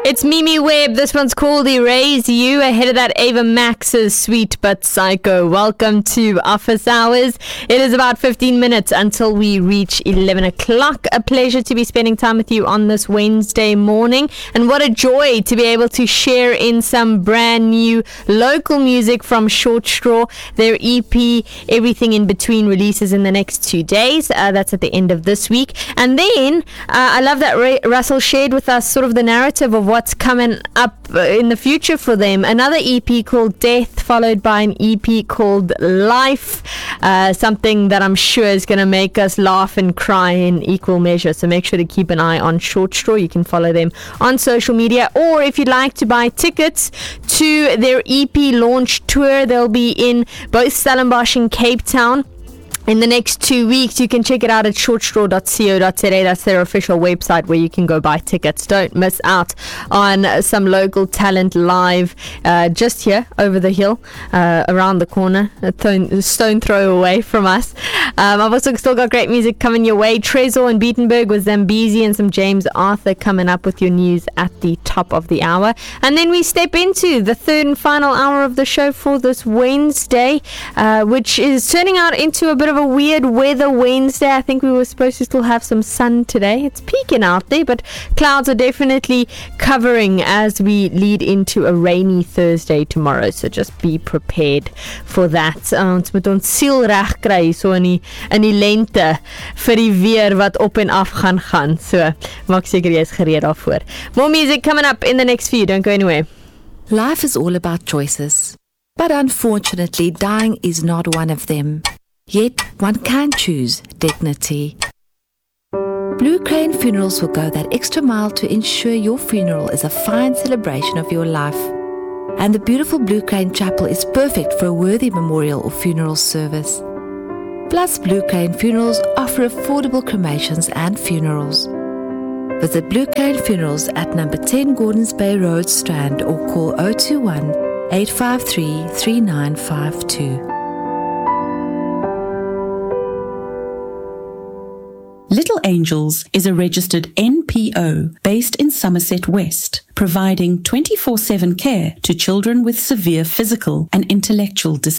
It's Mimi Webb. This one's called Erase You. Ahead of that, Ava Max's Sweet But Psycho. Welcome to Office Hours. It is about 15 minutes until we reach 11 o'clock. A pleasure to be spending time with you on this Wednesday morning. And what a joy to be able to share in some brand new local music from Short Straw. Their EP, Everything in Between, releases in the next 2 days. That's at the end of this week. And then, I love that Russell shared with us sort of the narrative of what's coming up in the future for them. Another EP called Death, followed by an EP called Life, something that I'm sure is going to make us laugh and cry in equal measure. So make sure to keep an eye on Short Straw. You can follow them on social media, or if you'd like to buy tickets to their EP launch tour, they'll be in both Stellenbosch and Cape Town in the next 2 weeks. You can check it out at shortstraw.co.za. That's their official website where you can go buy tickets. Don't miss out on some local talent live just here over the hill, around the corner, a stone throw away from us. I've also still got great music coming your way. Trezor and Beatenberg with Zambezi and some James Arthur coming up with your news at the top of the hour. And then we step into the third and final hour of the show for this Wednesday, which is turning out into a bit of a weird weather Wednesday. I think we were supposed to still have some sun today. It's peaking out there, but clouds are definitely covering as we lead into a rainy Thursday tomorrow. So just be prepared for that. Ons moet ons siel reg kry so in die lente vir die weer wat op en af gaan. So maak seker jy is gereed daarvoor. More music coming up in the next few. Don't go anywhere. Life is all about choices, but unfortunately dying is not one of them. Yet, one can choose dignity. Blue Crane Funerals will go that extra mile to ensure your funeral is a fine celebration of your life. And the beautiful Blue Crane Chapel is perfect for a worthy memorial or funeral service. Plus, Blue Crane Funerals offer affordable cremations and funerals. Visit Blue Crane Funerals at number 10 Gordons Bay Road, Strand, or call 021 853 3952. Little Angels is a registered NPO based in Somerset West, providing 24/7 care to children with severe physical and intellectual disabilities.